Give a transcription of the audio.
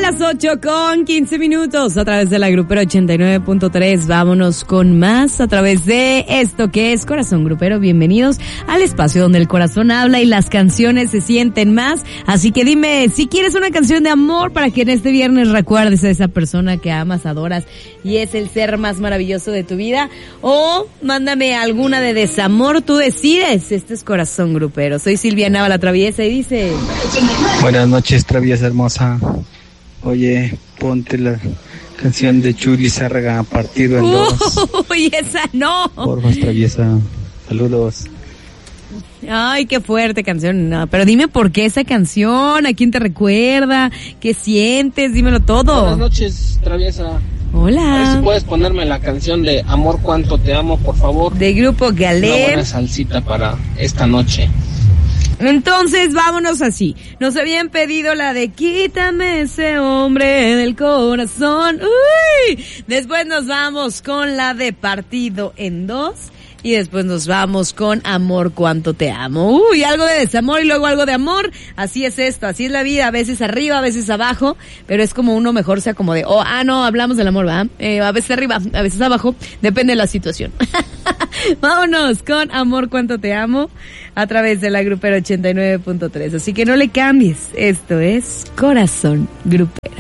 las 8:15 a través de la Grupera 89.3. Vámonos con más a través de esto que es Corazón Grupero. Bienvenidos al espacio donde el corazón habla y las canciones se sienten más. Así que dime si quieres una canción de amor para que en este viernes recuerdes a esa persona que amas, adoras y es el ser más maravilloso de tu vida. O mándame alguna de desamor, tú decides. Este es Corazón Grupero. Soy Silvia Nava, la traviesa, y dice... Buenas noches, traviesa hermosa. Oye, ponte la canción de Churi Zárraga, Partido en Dos. Uy, esa no. Porfa, traviesa. Saludos. Ay, qué fuerte canción. No, pero dime por qué esa canción, a quién te recuerda, qué sientes, dímelo todo. Buenas noches, traviesa. Hola. A ver si puedes ponerme la canción de Amor Cuánto Te Amo, por favor. De Grupo Galer. Una buena salsita para esta noche. Entonces, vámonos así. Nos habían pedido la de Quítame ese hombre del corazón. Uy. Después nos vamos con la de Partido en Dos. Y después nos vamos con Amor Cuánto Te Amo. Uy, algo de desamor y luego algo de amor. Así es esto, así es la vida. A veces arriba, a veces abajo. Pero es como uno mejor se acomode. No, hablamos del amor, ¿verdad? A veces arriba, a veces abajo. Depende de la situación. Vámonos con Amor Cuánto Te Amo a través de la Grupera 89.3. Así que no le cambies. Esto es Corazón Grupero.